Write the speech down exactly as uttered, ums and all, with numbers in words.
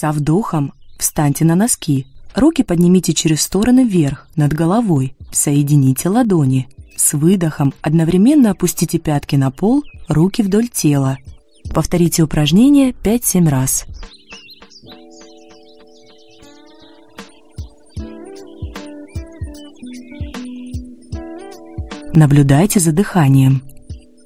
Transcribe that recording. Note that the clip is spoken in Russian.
Со вдохом встаньте на носки. Руки поднимите через стороны вверх, над головой. Соедините ладони. С выдохом одновременно опустите пятки на пол, руки вдоль тела. Повторите упражнение пять-семь раз. Наблюдайте за дыханием.